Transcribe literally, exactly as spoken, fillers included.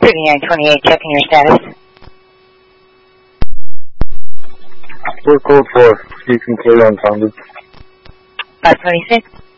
thirty-nine twenty-eight, checking your status. We're code four. You can clear unfounded. five twenty-six.